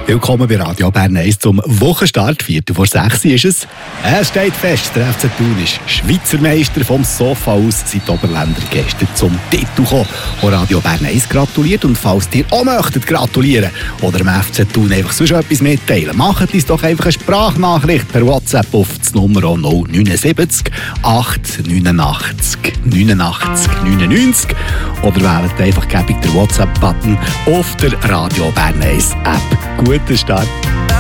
Willkommen bei Radio Bern 1 zum Wochenstart. 5:45 ist es. Es steht fest, der FC Thun ist Schweizer Meister vom Sofa aus. Sind die Oberländer gestern zum Titel gekommen. Und Radio Bern 1 gratuliert. Und falls ihr auch möchtet gratulieren oder dem FC Thun einfach sonst etwas mitteilen, macht uns doch einfach eine Sprachnachricht per WhatsApp auf die Nummer 079 889 89 99 oder wählt einfach gäbig den WhatsApp-Button auf der Radio Bern 1 App. Guten Start!